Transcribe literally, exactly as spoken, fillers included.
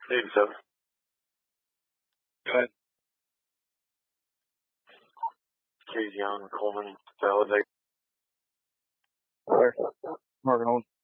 eighty-seven. Go ahead. Keys Young, Coleman, validate. Clear. Morgan, hold.